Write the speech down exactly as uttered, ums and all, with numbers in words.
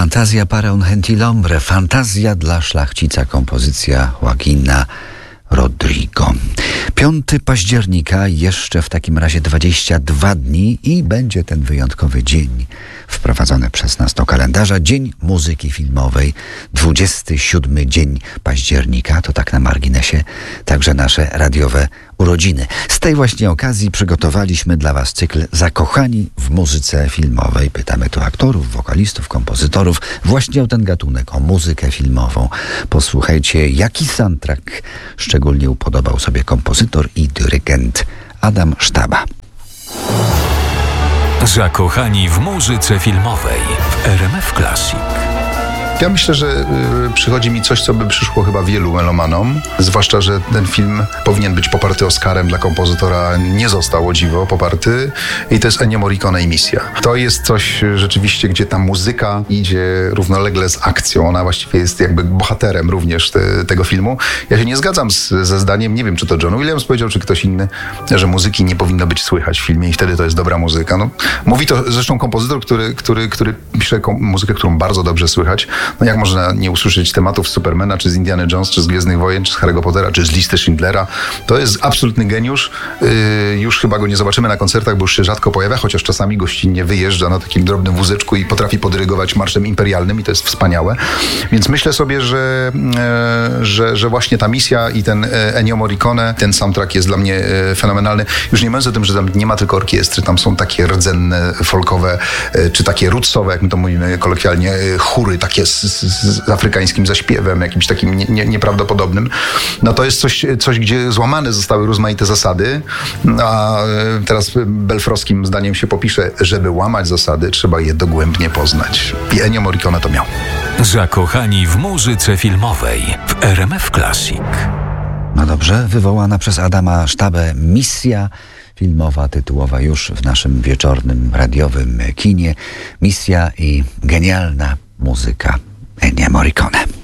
Fantazja para un gentilhombre, fantazja dla szlachcica, kompozycja Joaquina Rodrigo. piątego października, jeszcze w takim razie dwadzieścia dwa dni i będzie ten wyjątkowy dzień wprowadzony przez nas do kalendarza. Dzień Muzyki Filmowej. dwudziesty siódmy dzień października, to tak na marginesie, także nasze radiowe urodziny. Z tej właśnie okazji przygotowaliśmy dla Was cykl Zakochani w muzyce filmowej. Pytamy tu aktorów, wokalistów, kompozytorów właśnie o ten gatunek, o muzykę filmową. Posłuchajcie, jaki soundtrack szczególnie upodobał sobie kompozytor i dyrygent Adam Sztaba. Zakochani w muzyce filmowej w R M F Classic. Ja myślę, że y, przychodzi mi coś, co by przyszło chyba wielu melomanom, zwłaszcza, że ten film powinien być poparty Oscarem, dla kompozytora nie został, o dziwo, poparty, i to jest Ennio Morricone i Misja. To jest coś rzeczywiście, gdzie ta muzyka idzie równolegle z akcją, ona właściwie jest jakby bohaterem również te, tego filmu. Ja się nie zgadzam z, ze zdaniem, nie wiem, czy to John Williams powiedział, czy ktoś inny, że muzyki nie powinno być słychać w filmie i wtedy to jest dobra muzyka. No, mówi to zresztą kompozytor, który, który, który pisze kom- muzykę, którą bardzo dobrze słychać. No jak można nie usłyszeć tematów Supermana, czy z Indiana Jones, czy z Gwiezdnych Wojen, czy z Harry'ego Pottera, czy z listy Schindlera. To jest absolutny geniusz. Yy, już chyba go nie zobaczymy na koncertach, bo już się rzadko pojawia, chociaż czasami gościnnie wyjeżdża na takim drobnym wózeczku i potrafi podyrygować marszem imperialnym i to jest wspaniałe. Więc myślę sobie, że, yy, że, że właśnie ta Misja i ten Ennio Morricone, ten soundtrack jest dla mnie yy, fenomenalny. Już nie mówiąc o tym, że tam nie ma tylko orkiestry, tam są takie rdzenne, folkowe, yy, czy takie rootsowe, jak my to mówimy kolokwialnie, yy, chóry, takie z, z, z afrykańskim zaśpiewem, jakimś takim nie, nie, nieprawdopodobnym. No to jest coś, coś, gdzie złamane zostały rozmaite zasady, a teraz belfroskim zdaniem się popisze, żeby łamać zasady, trzeba je dogłębnie poznać. I Ennio Morricone to miał. Zakochani w muzyce filmowej w R M F Classic. No dobrze, wywołana przez Adama Sztabę Misja filmowa, tytułowa już w naszym wieczornym radiowym kinie. Misja i genialna muzyka Ennio Morricone.